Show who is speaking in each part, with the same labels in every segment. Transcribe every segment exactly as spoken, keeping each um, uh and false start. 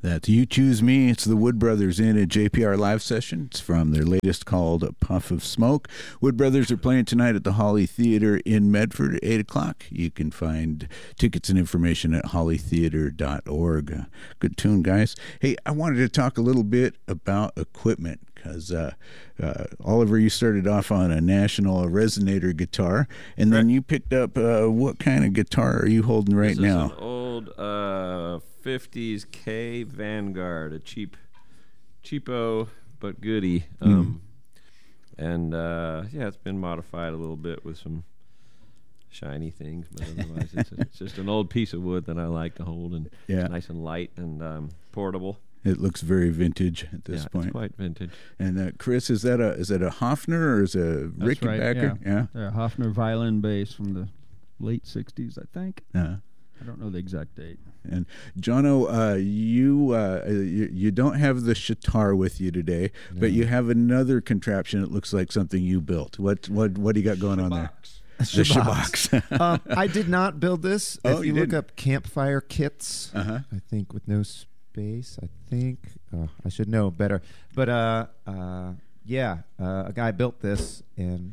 Speaker 1: That's You Choose Me. It's the Wood Brothers in a J P R live session. It's from their latest called Puff of Smoke. Wood Brothers are playing tonight at the Holly Theater in Medford at eight o'clock. You can find tickets and information at holly theater dot org. Good tune, guys. Hey, I wanted to talk a little bit about equipment because uh, uh, Oliver, you started off on a National Resonator guitar, and then right. you picked up, uh, what kind of guitar are you holding right
Speaker 2: this
Speaker 1: now?
Speaker 2: This is an old uh, fifties K Vanguard, a cheap, cheapo but goodie. Um, mm. And uh, yeah, it's been modified a little bit with some shiny things, but otherwise it's, it's just an old piece of wood that I like to hold, and
Speaker 1: yeah.
Speaker 2: it's nice and light and um, portable.
Speaker 1: It looks very vintage at this
Speaker 2: yeah,
Speaker 1: point.
Speaker 2: It's quite vintage.
Speaker 1: And uh, Chris, is that a is that a Hofner or is it a Rickenbacker?
Speaker 3: Right, yeah, yeah. Hofner violin bass from the late sixties, I think.
Speaker 1: Uh,
Speaker 3: I don't know the exact date.
Speaker 1: And Jono, uh, you, uh, you you don't have the sitar with you today, no. but you have another contraption. It looks like something you built. What what what do you got going on there?
Speaker 4: The Shabox. um, I did not build this.
Speaker 1: Oh,
Speaker 4: if
Speaker 1: you
Speaker 4: you look
Speaker 1: didn't?
Speaker 4: up campfire kits,
Speaker 1: uh-huh.
Speaker 4: I think with no space, I think oh, I should know better. But uh, uh, yeah, uh, a guy built this, and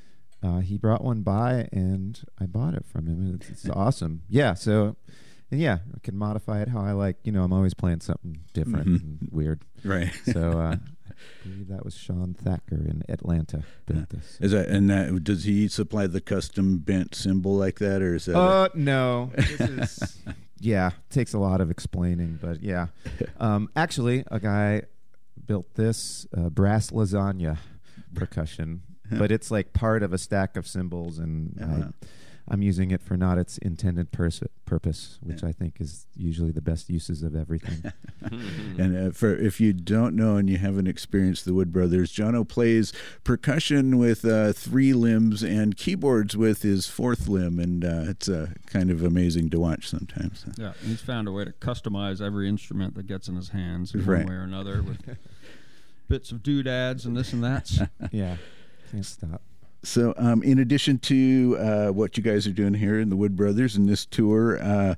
Speaker 4: uh, he brought one by, and I bought it from him. It's, it's awesome. Yeah, so and yeah, I can modify it how I like. You know, I'm always playing something different
Speaker 1: mm-hmm.
Speaker 4: and weird.
Speaker 1: Right.
Speaker 4: So. Uh, I believe that was Sean Thacker in Atlanta built
Speaker 1: yeah.
Speaker 4: this.
Speaker 1: Is that and that, does he supply the custom bent cymbal like that, or is that?
Speaker 4: Uh, a- no. This is yeah, takes a lot of explaining, but yeah. Um, actually, a guy built this uh, brass lasagna percussion, but it's like part of a stack of cymbals, and
Speaker 1: uh-huh.
Speaker 4: I, I'm using it for not its intended pers- purpose, which
Speaker 1: yeah.
Speaker 4: I think is usually the best uses of everything.
Speaker 1: And uh, for if you don't know and you haven't experienced the Wood Brothers, Jono plays percussion with uh, three limbs and keyboards with his fourth limb, and uh, it's uh, kind of amazing to watch sometimes.
Speaker 3: Yeah, and he's found a way to customize every instrument that gets in his hands in
Speaker 1: right.
Speaker 3: one way or another with bits of doodads and this and that.
Speaker 4: Yeah, can't stop.
Speaker 1: So um, in addition to uh, what you guys are doing here in the Wood Brothers and this tour, uh,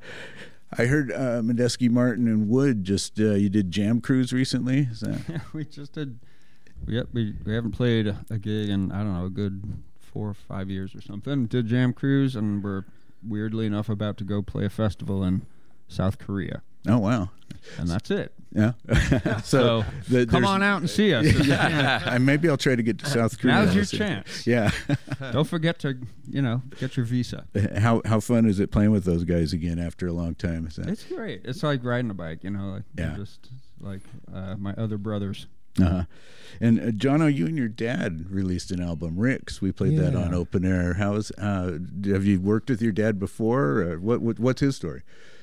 Speaker 1: I heard uh, Medeski, Martin, and Wood just, uh, you did Jam Cruise recently? Is that...
Speaker 3: Yeah, we just did. Yep, we, we haven't played a, a gig in, I don't know, a good four or five years or something. Did Jam Cruise, and we're, weirdly enough, about to go play a festival in South Korea.
Speaker 1: Oh, wow.
Speaker 3: And that's it.
Speaker 1: Yeah. so
Speaker 3: so
Speaker 1: the,
Speaker 3: come on out and see us.
Speaker 1: Yeah. Maybe I'll try to get to South Korea.
Speaker 3: Now's your chance.
Speaker 1: Yeah.
Speaker 3: Don't forget to, you know, get your visa.
Speaker 1: How how fun is it playing with those guys again after a long time? Is that...
Speaker 3: It's great. It's like riding a bike, you know, like
Speaker 1: yeah.
Speaker 3: just like uh, my other brothers.
Speaker 1: Uh-huh. And uh, Jono, you and your dad released an album, Rick's. We played
Speaker 4: yeah.
Speaker 1: that on Open Air. How's uh, have you worked with your dad before? Or what, what what's his story?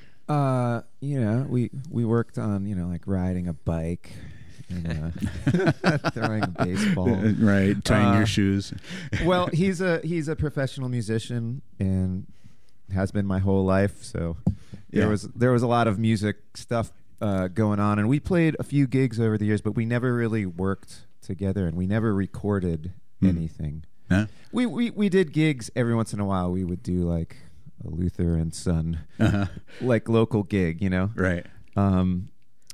Speaker 4: Uh, you know, we we worked on, you know, like riding a bike and uh, throwing a baseball,
Speaker 1: right? Tying
Speaker 4: uh,
Speaker 1: your shoes.
Speaker 4: Well, he's a he's a professional musician and has been my whole life. So there
Speaker 1: yeah.
Speaker 4: was there was a lot of music stuff uh, going on, and we played a few gigs over the years, but we never really worked together, and we never recorded hmm. anything.
Speaker 1: Huh?
Speaker 4: We, we we did gigs every once in a while. We would do like a Luther and Son,
Speaker 1: uh-huh.
Speaker 4: like local gig, you know?
Speaker 1: Right.
Speaker 4: Um,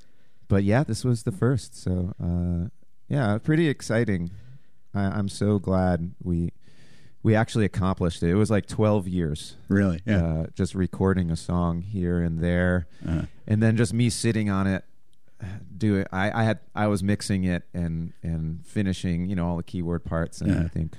Speaker 4: but yeah, this was the first. So, uh, yeah, pretty exciting. I, I'm so glad we we actually accomplished it. It was like twelve years.
Speaker 1: Really? Yeah.
Speaker 4: Uh, just recording a song here and there.
Speaker 1: Uh-huh.
Speaker 4: And then just me sitting on it, do it. I, I had, I was mixing it and, and finishing, you know, all the keyboard parts. And
Speaker 1: uh-huh.
Speaker 4: I think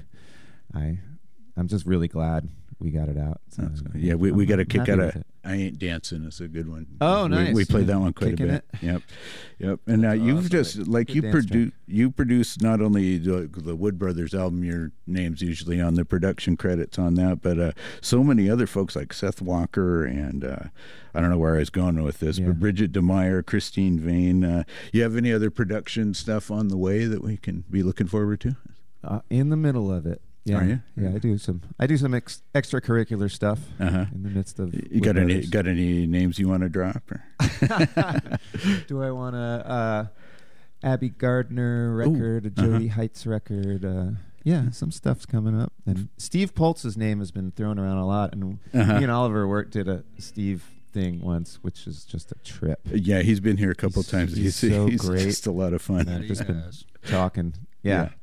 Speaker 4: I, I'm just really glad we got it out. So,
Speaker 1: yeah, we we got to kick out
Speaker 4: a.
Speaker 1: a I Ain't Dancing. It's a good one.
Speaker 4: Oh,
Speaker 1: we,
Speaker 4: nice.
Speaker 1: We played that one quite
Speaker 4: Kicking
Speaker 1: a bit.
Speaker 4: It.
Speaker 1: Yep, yep. And uh, you've
Speaker 4: awesome.
Speaker 1: just like
Speaker 4: Good
Speaker 1: you
Speaker 4: dance
Speaker 1: produce
Speaker 4: track.
Speaker 1: you produce not only the, the Wood Brothers album. Your name's usually on the production credits on that, but uh, so many other folks like Seth Walker and uh, I don't know where I was going with this,
Speaker 4: Yeah.
Speaker 1: but Bridget DeMeyer, Christine Vane. Uh, you have any other production stuff on the way that we can be looking forward to?
Speaker 4: Uh, in the middle of it. Yeah,
Speaker 1: Are you?
Speaker 4: yeah. I do some. I do some ex- extracurricular stuff
Speaker 1: uh-huh.
Speaker 4: in the midst of.
Speaker 1: You got any? Got any names you want to drop? Or?
Speaker 4: Do I want a uh, Abby Gardner record,
Speaker 1: Ooh,
Speaker 4: a Jody
Speaker 1: uh-huh.
Speaker 4: Heights record? Uh, yeah, some stuff's coming up. And Steve Poltz's name has been thrown around a lot, and
Speaker 1: uh-huh.
Speaker 4: me and Oliver worked did a Steve thing once, which is just a trip.
Speaker 1: Yeah, he's been here a couple
Speaker 4: He's-
Speaker 1: times.
Speaker 4: he's so
Speaker 1: he's
Speaker 4: great.
Speaker 1: just a lot of fun.
Speaker 4: And I've
Speaker 3: He
Speaker 4: just been
Speaker 3: has.
Speaker 4: talking. Yeah.
Speaker 1: Yeah.